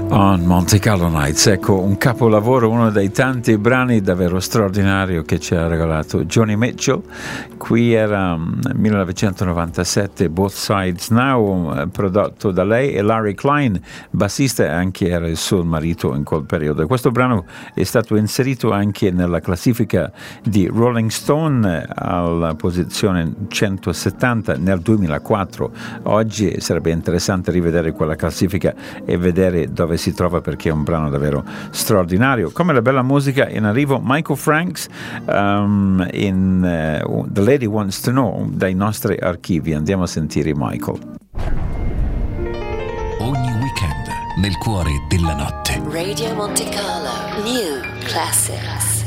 On Monte Carlo Nights, ecco un capolavoro, uno dei tanti brani davvero straordinario che ci ha regalato Joni Mitchell. Qui era 1997, Both Sides Now, prodotto da lei e Larry Klein, bassista, e anche era il suo marito in quel periodo. Questo brano è stato inserito anche nella classifica di Rolling Stone alla posizione 170 nel 2004. Oggi sarebbe interessante rivedere quella classifica e vedere dove si trova, perché è un brano davvero straordinario. Come la bella musica, in arrivo Michael Franks in The Lady Wants to Know, dai nostri archivi. Andiamo a sentire Michael. Ogni weekend nel cuore della notte. Radio Monte Carlo, new classics.